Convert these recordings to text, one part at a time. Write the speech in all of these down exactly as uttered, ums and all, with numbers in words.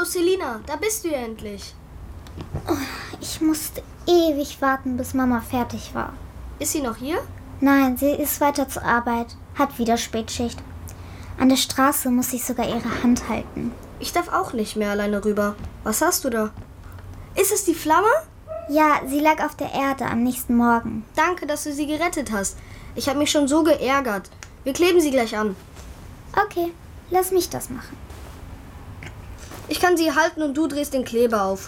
Hallo Selina, da bist du ja endlich. Oh, ich musste ewig warten, bis Mama fertig war. Ist sie noch hier? Nein, sie ist weiter zur Arbeit, hat wieder Spätschicht. An der Straße muss ich sogar ihre Hand halten. Ich darf auch nicht mehr alleine rüber. Was hast du da? Ist es die Flamme? Ja, sie lag auf der Erde am nächsten Morgen. Danke, dass du sie gerettet hast. Ich habe mich schon so geärgert. Wir kleben sie gleich an. Okay, lass mich das machen. Ich kann sie halten und du drehst den Kleber auf.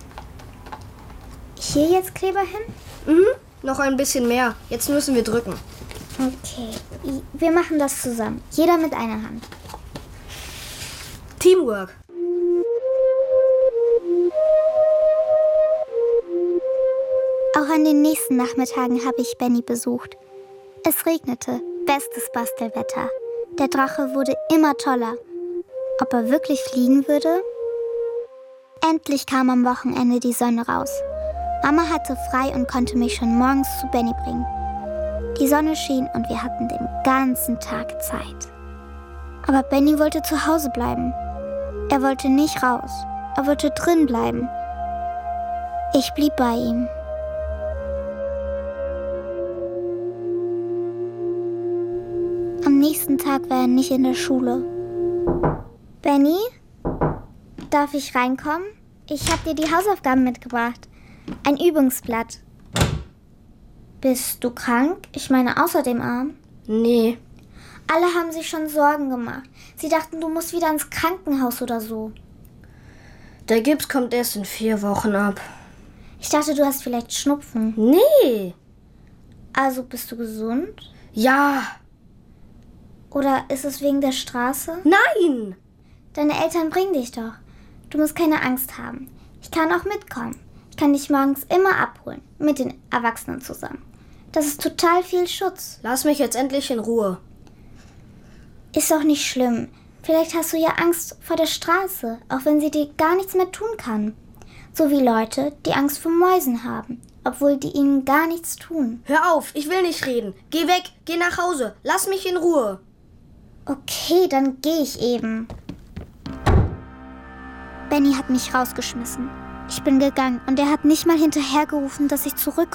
Hier jetzt Kleber hin? Mhm, noch ein bisschen mehr. Jetzt müssen wir drücken. Okay, wir machen das zusammen. Jeder mit einer Hand. Teamwork. Auch an den nächsten Nachmittagen habe ich Benny besucht. Es regnete, bestes Bastelwetter. Der Drache wurde immer toller. Ob er wirklich fliegen würde? Endlich kam am Wochenende die Sonne raus. Mama hatte frei und konnte mich schon morgens zu Benny bringen. Die Sonne schien und wir hatten den ganzen Tag Zeit. Aber Benny wollte zu Hause bleiben. Er wollte nicht raus. Er wollte drin bleiben. Ich blieb bei ihm. Am nächsten Tag war er nicht in der Schule. Benny, darf ich reinkommen? Ich habe dir die Hausaufgaben mitgebracht. Ein Übungsblatt. Bist du krank? Ich meine außer dem Arm. Nee. Alle haben sich schon Sorgen gemacht. Sie dachten, du musst wieder ins Krankenhaus oder so. Der Gips kommt erst in vier Wochen ab. Ich dachte, du hast vielleicht Schnupfen. Nee. Also bist du gesund? Ja. Oder ist es wegen der Straße? Nein. Deine Eltern bringen dich doch. Du musst keine Angst haben. Ich kann auch mitkommen. Ich kann dich morgens immer abholen. Mit den Erwachsenen zusammen. Das ist total viel Schutz. Lass mich jetzt endlich in Ruhe. Ist doch nicht schlimm. Vielleicht hast du ja Angst vor der Straße, auch wenn sie dir gar nichts mehr tun kann. So wie Leute, die Angst vor Mäusen haben, obwohl die ihnen gar nichts tun. Hör auf, ich will nicht reden. Geh weg, geh nach Hause. Lass mich in Ruhe. Okay, dann gehe ich eben. Benny hat mich rausgeschmissen. Ich bin gegangen und er hat nicht mal hinterhergerufen, dass ich zurückkomme.